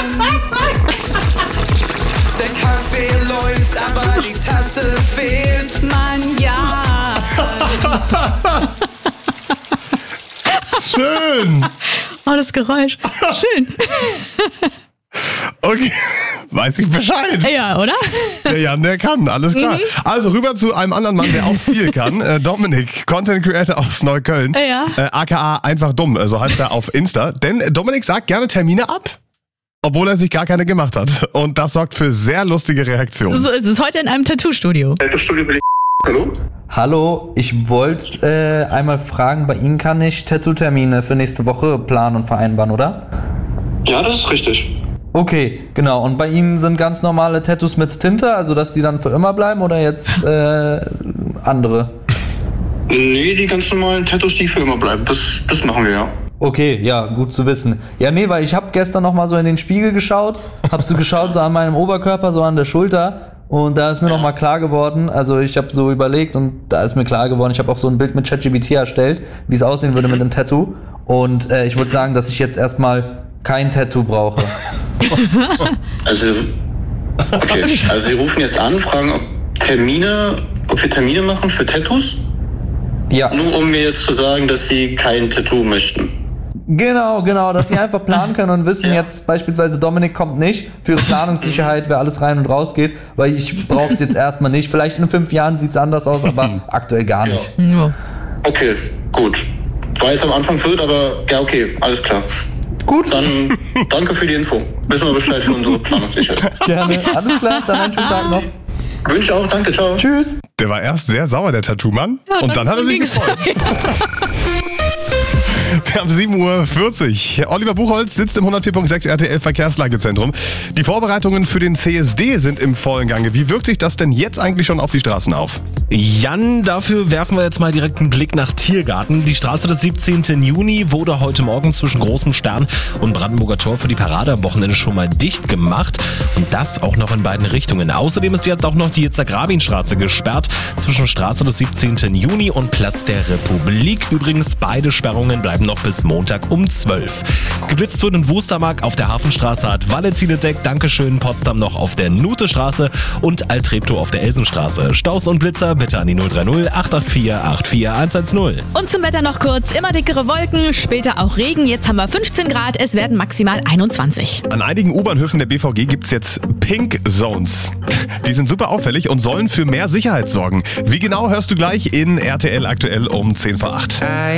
Der Kaffee läuft, aber die Tasse fehlt. Mann, ja. Schön. Oh, das Geräusch. Schön. Okay, weiß ich Bescheid. Ja, oder? Der Jan, der kann, alles klar. Also rüber zu einem anderen Mann, der auch viel kann. Dominik, Content Creator aus Neukölln. Ja. AKA einfach dumm, so heißt er auf Insta. Denn Dominik sagt gerne Termine ab, obwohl er sich gar keine gemacht hat. Und das sorgt für sehr lustige Reaktionen. So ist es heute in einem Tattoo-Studio. Tattoo-Studio Berlin. Hallo? Hallo, ich wollte einmal fragen, bei Ihnen kann ich Tattoo-Termine für nächste Woche planen und vereinbaren, oder? Ja, das ist richtig. Okay, genau. Und bei Ihnen sind ganz normale Tattoos mit Tinte, also dass die dann für immer bleiben oder jetzt andere? Nee, die ganz normalen Tattoos, die für immer bleiben. Das machen wir, ja. Okay, ja, gut zu wissen. Ja, nee, weil ich habe gestern noch mal so in den Spiegel geschaut, hab so geschaut, so an meinem Oberkörper, so an der Schulter und da ist mir noch mal klar geworden, also ich habe so überlegt und da ist mir klar geworden, ich habe auch so ein Bild mit ChatGPT erstellt, wie es aussehen würde mit einem Tattoo und ich würde sagen, dass ich jetzt erstmal kein Tattoo brauche. Also, okay. Also Sie rufen jetzt an, fragen, ob wir Termine machen für Tattoos? Ja. Nur um mir jetzt zu sagen, dass Sie kein Tattoo möchten. Genau, dass sie einfach planen können und wissen jetzt beispielsweise Dominik kommt nicht, für ihre Planungssicherheit, wer alles rein und raus geht, weil ich brauche es jetzt erstmal nicht. Vielleicht in 5 Jahren sieht es anders aus, aber aktuell gar nicht. Ja. Okay, gut. War jetzt am Anfang verwirrt, aber ja, okay, alles klar. Gut. Dann danke für die Info. Wissen wir Bescheid für unsere Planungssicherheit. Gerne, alles klar, dann einen schönen Tag noch. Wünsche auch, danke, ciao. Tschüss. Der war erst sehr sauer, der Tattoo-Mann. Ja, und dann hat er sich gefreut. Wir haben 7:40 Uhr. Oliver Buchholz sitzt im 104.6 RTL Verkehrslagezentrum. Die Vorbereitungen für den CSD sind im vollen Gange. Wie wirkt sich das denn jetzt eigentlich schon auf die Straßen auf? Jan, dafür werfen wir jetzt mal direkt einen Blick nach Tiergarten. Die Straße des 17. Juni wurde heute Morgen zwischen Großem Stern und Brandenburger Tor für die Parade am Wochenende schon mal dicht gemacht. Und das auch noch in beiden Richtungen. Außerdem ist jetzt auch noch die Yitzhak-Rabin-Straße gesperrt zwischen Straße des 17. Juni und Platz der Republik. Übrigens, beide Sperrungen bleiben noch bis Montag um 12. Geblitzt wurde in Wustermark auf der Hafenstraße, hat Valentin entdeckt. Dankeschön. Potsdam noch auf der Nutestraße und Altreptow auf der Elsenstraße. Staus und Blitzer bitte an die 030 884 84110. Und zum Wetter noch kurz. Immer dickere Wolken, später auch Regen. Jetzt haben wir 15 Grad, es werden maximal 21. An einigen U-Bahnhöfen der BVG gibt es jetzt Pink Zones. Die sind super auffällig und sollen für mehr Sicherheit sorgen. Wie genau hörst du gleich in RTL aktuell um 7:50.